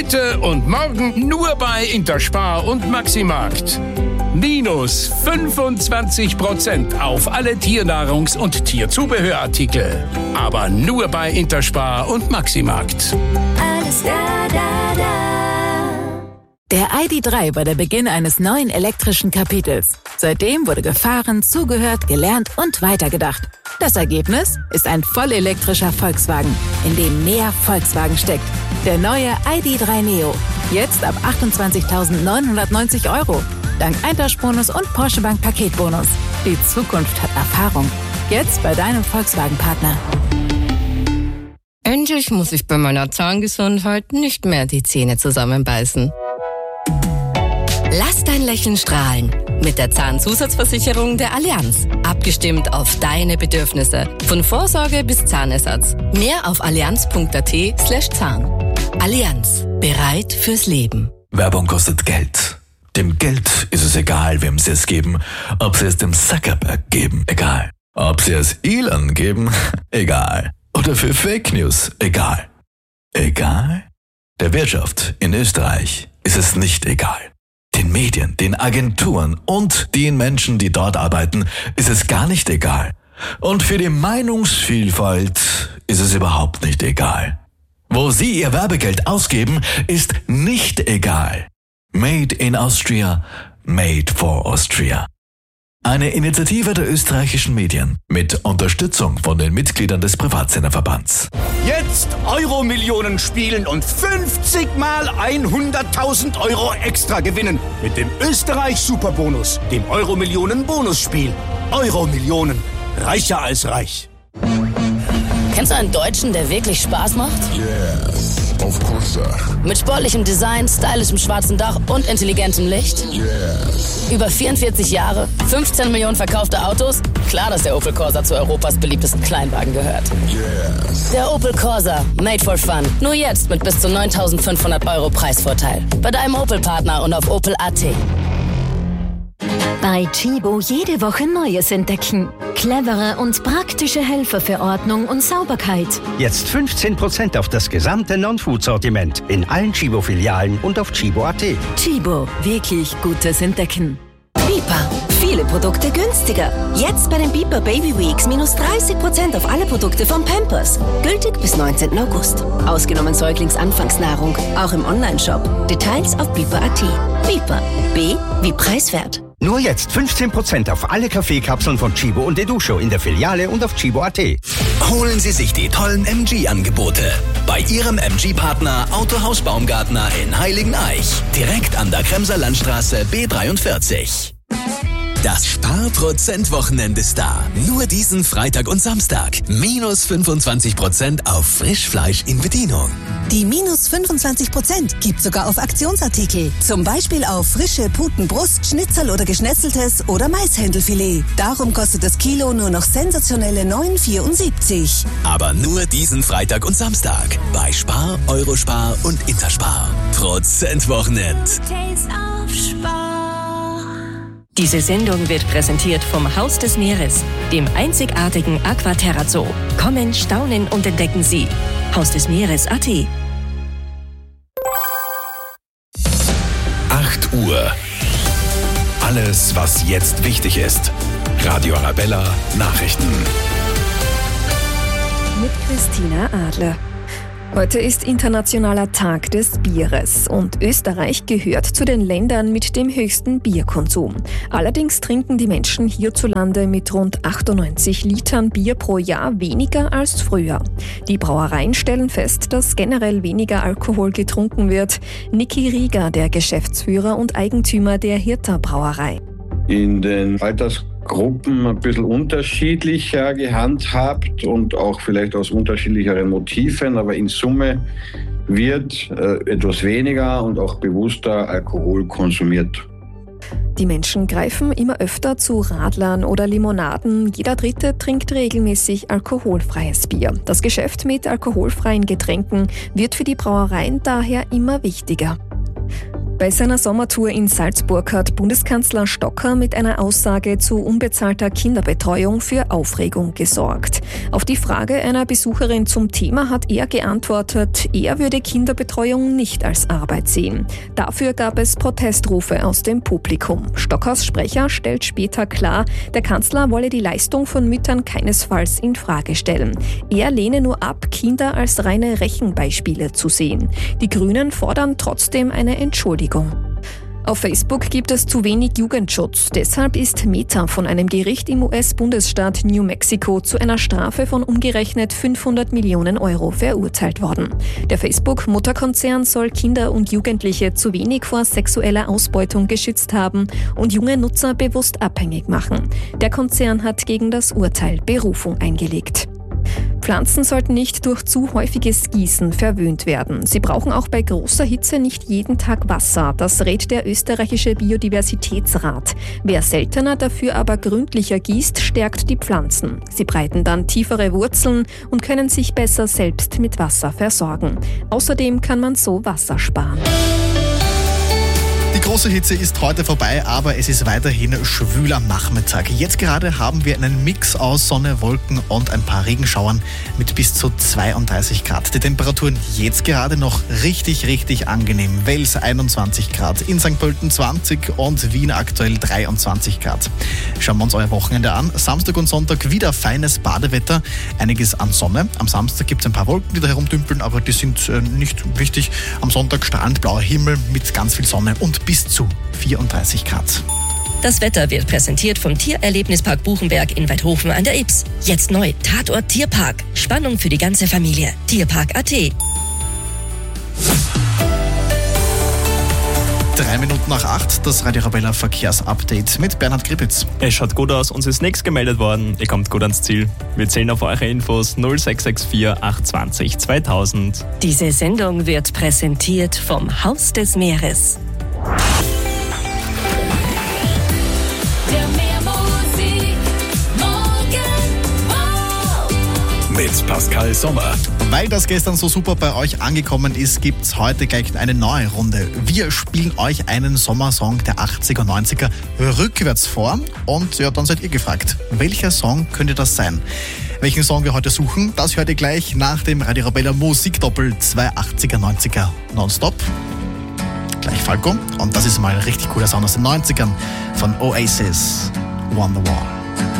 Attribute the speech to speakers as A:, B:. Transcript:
A: Heute und morgen nur bei Interspar und Maximarkt. Minus 25% auf alle Tiernahrungs- und Tierzubehörartikel. Aber nur bei Interspar und Maximarkt.
B: Alles da.
C: Der ID.3 war der Beginn eines neuen elektrischen Kapitels. Seitdem wurde gefahren, zugehört, gelernt und weitergedacht. Das Ergebnis ist ein vollelektrischer Volkswagen, in dem mehr Volkswagen steckt. Der neue ID.3 Neo. Jetzt ab 28.990 €. Dank Eintauschbonus und Porsche Bank Paketbonus. Die Zukunft hat Erfahrung. Jetzt bei deinem Volkswagen-Partner.
D: Endlich muss ich bei meiner Zahngesundheit nicht mehr die Zähne zusammenbeißen. Lass dein Lächeln strahlen mit der Zahnzusatzversicherung der Allianz. Abgestimmt auf deine Bedürfnisse. Von Vorsorge bis Zahnersatz. Mehr auf allianz.at/Zahn. Allianz. Bereit fürs Leben.
E: Werbung kostet Geld. Dem Geld ist es egal, wem sie es geben. Ob sie es dem Zuckerberg geben, egal. Ob sie es Elon geben, egal. Oder für Fake News, egal. Egal? Der Wirtschaft in Österreich ist es nicht egal. Den Medien, den Agenturen und den Menschen, die dort arbeiten, ist es gar nicht egal. Und für die Meinungsvielfalt ist es überhaupt nicht egal. Wo sie ihr Werbegeld ausgeben, ist nicht egal. Made in Austria, made for Austria. Eine Initiative der österreichischen Medien mit Unterstützung von den Mitgliedern des Privatsenderverbands.
F: Jetzt Euro-Millionen spielen und 50 mal 100.000 € extra gewinnen mit dem Österreich-Superbonus, dem Euro-Millionen-Bonusspiel. Euro-Millionen. Reicher als reich.
G: Kennst du einen Deutschen, der wirklich Spaß macht?
H: Yes, of course, sir.
G: Mit sportlichem Design, stylischem schwarzen Dach und intelligentem Licht?
H: Yes.
G: Über 44 Jahre, 15 Millionen verkaufte Autos? Klar, dass der Opel Corsa zu Europas beliebtesten Kleinwagen gehört.
H: Yes.
G: Der Opel Corsa, made for fun. Nur jetzt mit bis zu 9.500 € Preisvorteil. Bei deinem Opel-Partner und auf Opel.at.
B: Bei Tchibo jede Woche Neues entdecken. Clevere und praktische Helfer für Ordnung und Sauberkeit.
I: Jetzt 15% auf das gesamte Non-Food-Sortiment in allen Tchibo-Filialen und auf Tchibo.at.
C: Tchibo, wirklich gutes Entdecken.
J: Bipa. Viele Produkte günstiger. Jetzt bei den Bipa Baby Weeks minus 30% auf alle Produkte von Pampers. Gültig bis 19. August. Ausgenommen Säuglingsanfangsnahrung. Auch im Onlineshop. Details auf bipa.at. Bipa. B wie preiswert.
I: Nur jetzt 15% auf alle Kaffeekapseln von Tchibo und Educho in der Filiale und auf Tchibo.at.
K: Holen Sie sich die tollen MG-Angebote bei Ihrem MG-Partner Autohaus Baumgartner in Heiligeneich. Direkt an der Kremser Landstraße B43. Das Sparprozent-Wochenende ist da. Nur diesen Freitag und Samstag. Minus 25% auf Frischfleisch in Bedienung.
L: Die minus 25% gibt sogar auf Aktionsartikel. Zum Beispiel auf frische Putenbrust, Schnitzel oder Geschnetzeltes oder Maishändelfilet. Darum kostet das Kilo nur noch sensationelle 9,74.
K: Aber nur diesen Freitag und Samstag. Bei Spar, Eurospar und Interspar. Prozentwochenend.
M: Diese Sendung wird präsentiert vom Haus des Meeres, dem einzigartigen Aquaterra Zoo. Kommen, staunen und entdecken Sie. Haus des Meeres.at.
N: 8 Uhr. Alles, was jetzt wichtig ist. Radio Arabella Nachrichten.
O: Mit Christina Adler. Heute ist Internationaler Tag des Bieres und Österreich gehört zu den Ländern mit dem höchsten Bierkonsum. Allerdings trinken die Menschen hierzulande mit rund 98 Litern Bier pro Jahr weniger als früher. Die Brauereien stellen fest, dass generell weniger Alkohol getrunken wird. Niki Rieger, der Geschäftsführer und Eigentümer der Hirta Brauerei.
P: In den Altersgruppen ein bisschen unterschiedlicher gehandhabt und auch vielleicht aus unterschiedlicheren Motiven, aber in Summe wird etwas weniger und auch bewusster Alkohol konsumiert.
O: Die Menschen greifen immer öfter zu Radlern oder Limonaden. Jeder Dritte trinkt regelmäßig alkoholfreies Bier. Das Geschäft mit alkoholfreien Getränken wird für die Brauereien daher immer wichtiger. Bei seiner Sommertour in Salzburg hat Bundeskanzler Stocker mit einer Aussage zu unbezahlter Kinderbetreuung für Aufregung gesorgt. Auf die Frage einer Besucherin zum Thema hat er geantwortet, er würde Kinderbetreuung nicht als Arbeit sehen. Dafür gab es Protestrufe aus dem Publikum. Stockers Sprecher stellt später klar, der Kanzler wolle die Leistung von Müttern keinesfalls in Frage stellen. Er lehne nur ab, Kinder als reine Rechenbeispiele zu sehen. Die Grünen fordern trotzdem eine Entschuldigung. Auf Facebook gibt es zu wenig Jugendschutz. Deshalb ist Meta von einem Gericht im US-Bundesstaat New Mexico zu einer Strafe von umgerechnet 500 Millionen Euro verurteilt worden. Der Facebook-Mutterkonzern soll Kinder und Jugendliche zu wenig vor sexueller Ausbeutung geschützt haben und junge Nutzer bewusst abhängig machen. Der Konzern hat gegen das Urteil Berufung eingelegt. Pflanzen sollten nicht durch zu häufiges Gießen verwöhnt werden. Sie brauchen auch bei großer Hitze nicht jeden Tag Wasser. Das rät der österreichische Biodiversitätsrat. Wer seltener, dafür aber gründlicher gießt, stärkt die Pflanzen. Sie breiten dann tiefere Wurzeln und können sich besser selbst mit Wasser versorgen. Außerdem kann man so Wasser sparen.
Q: Die große Hitze ist heute vorbei, aber es ist weiterhin schwül am Nachmittag. Jetzt gerade haben wir einen Mix aus Sonne, Wolken und ein paar Regenschauern mit bis zu 32 Grad. Die Temperaturen jetzt gerade noch richtig angenehm. Wels 21 Grad, in St. Pölten 20 und Wien aktuell 23 Grad. Schauen wir uns euer Wochenende an. Samstag und Sonntag wieder feines Badewetter, einiges an Sonne. Am Samstag gibt es ein paar Wolken, die da herumdümpeln, aber die sind nicht wichtig. Am Sonntag strahlend blauer Himmel mit ganz viel Sonne und bis zu 34 Grad.
M: Das Wetter wird präsentiert vom Tiererlebnispark Buchenberg in Weidhofen an der Ybbs. Jetzt neu, Tatort Tierpark. Spannung für die ganze Familie. Tierpark.at.
Q: 7:03, das Radio Arabella Verkehrsupdate mit Bernhard Gripitz.
R: Es schaut gut aus, uns ist nichts gemeldet worden. Ihr kommt gut ans Ziel. Wir zählen auf eure Infos 0664 820 2000.
M: Diese Sendung wird präsentiert vom Haus des Meeres.
N: Mit Pascal Sommer.
Q: Weil das gestern so super bei euch angekommen ist, gibt's heute gleich eine neue Runde. Wir spielen euch einen Sommersong der 80er, 90er rückwärts vor und ja, dann seid ihr gefragt, welcher Song könnte das sein? Welchen Song wir heute suchen, das hört ihr gleich nach dem Radio Arabella Musikdoppel 2 80er, 90er nonstop. Gleich Falco und das ist mal ein richtig cooler Sound aus den 90ern von Oasis, Wonderwall.